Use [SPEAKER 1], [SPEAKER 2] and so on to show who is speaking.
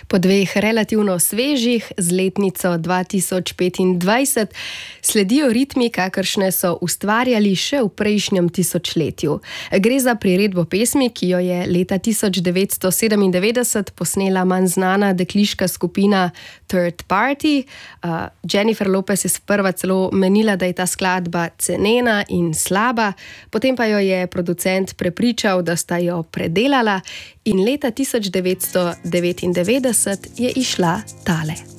[SPEAKER 1] Po dveh relativno svežih, z letnico 2025, sledijo ritmi, kakršne so ustvarjali še v prejšnjem tisočletju. Gre za priredbo pesmi, ki jo je leta 1997 posnela manj znana dekliška skupina Third Party. Jennifer Lopez je sprva celo menila, da je ta skladba cenena in slaba, potem pa jo je producent prepričal, da sta jo predelala in leta 1999 je izšla tale.